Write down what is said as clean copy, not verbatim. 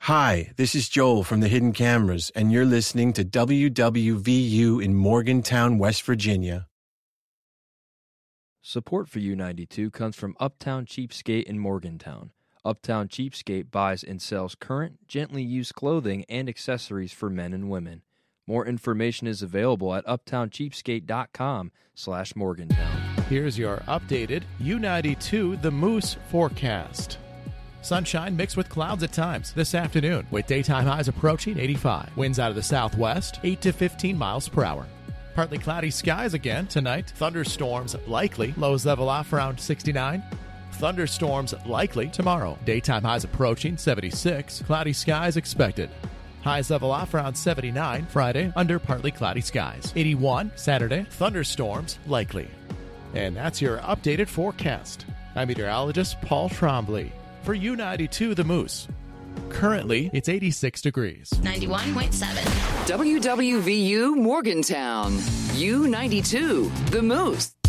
Hi, this is Joel from the Hidden Cameras, and you're listening to WWVU in Morgantown, West Virginia. Support for U92 comes from Uptown Cheapskate in Morgantown. Uptown Cheapskate buys and sells current, gently used clothing and accessories for men and women. More information is available at uptowncheapskate.com/Morgantown. Here's your updated U92 The Moose forecast. Sunshine mixed with clouds at times this afternoon, with daytime highs approaching 85. Winds out of the southwest, 8 to 15 miles per hour. Partly cloudy skies again tonight. Thunderstorms likely. Lows level off around 69. Thunderstorms likely tomorrow. Daytime highs approaching 76. Cloudy skies expected. Highs level off around 79 Friday under partly cloudy skies. 81 Saturday. Thunderstorms likely. And that's your updated forecast. I'm meteorologist Paul Trombley for U92 The Moose. Currently, it's 86 degrees. 91.7. WWVU Morgantown. U92 The Moose.